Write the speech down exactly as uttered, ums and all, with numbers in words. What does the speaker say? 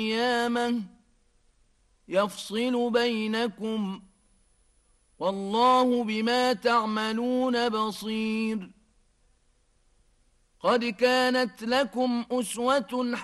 قيامة يفصل بينكم والله بما تعملون بصير قد كانت لكم أسوة